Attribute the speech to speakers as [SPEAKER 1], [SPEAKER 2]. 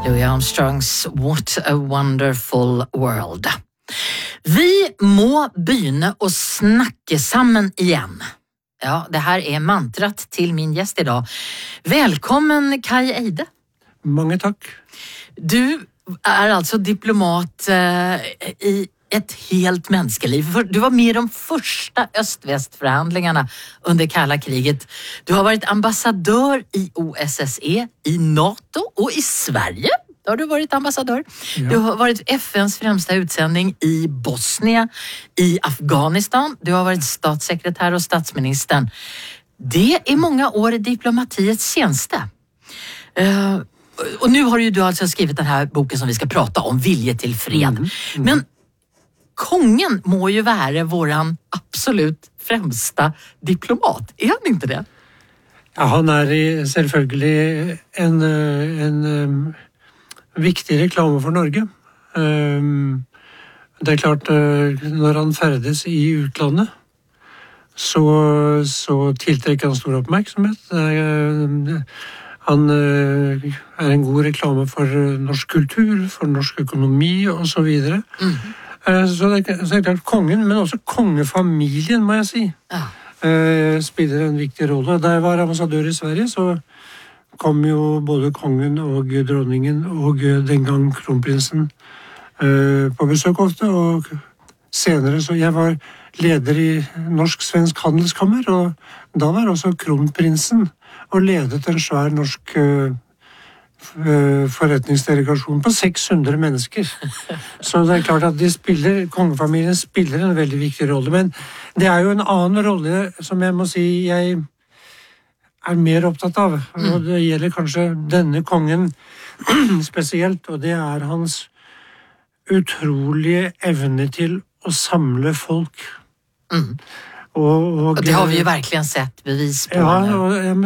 [SPEAKER 1] Louis Armstrongs What a Wonderful World. Vi må begynne å snakke sammen igen. Ja, det här är mantrat till min gäst idag. Välkommen Kai Eide.
[SPEAKER 2] Mange tack.
[SPEAKER 1] Du är alltså diplomat i ett helt mänskeliv. Du var med i de första öst-väst-förhandlingarna under kalla kriget. Du har varit ambassadör i OSSE, i NATO och i Sverige. Då har du varit ambassadör. Ja. Du har varit FNs främsta utsändning i Bosnien, i Afghanistan. Du har varit statssekretär och statsministern. Det är många år i diplomatiets tjänste. Och nu har ju du alltså skrivit den här boken som vi ska prata om, Vilje till fred. Men kongen må ju vara våran absolut främsta diplomat. Är han inte det?
[SPEAKER 2] Ja, han är selvfølgelig en viktig reklame for Norge. Det er klart, når han ferdes i utlandet, så tiltrekker han stor oppmerksomhet. Han er en god reklame for norsk kultur, for norsk økonomi og så videre. Så det er klart kongen, men også kongefamilien, må jeg si, spiller en viktig rolle. Da jeg var ambassadør i Sverige, så kom jo både kongen og dronningen og den gang kronprinsen på besøk ofte, og senere så jeg var leder i Norsk-Svensk Handelskammer, og da var også kronprinsen og ledet en svær norsk forretningsdelegasjon på 600 mennesker. Så det er klart at kongefamilien spiller en veldig viktig rolle, men det er jo en annen rolle som jeg må si jeg er mer opptatt av, og det gjelder kanskje denne kongen spesielt, og det er hans utrolige evne til å samle folk.
[SPEAKER 1] Och det har vi ju verkligen sett bevis på.
[SPEAKER 2] Ja,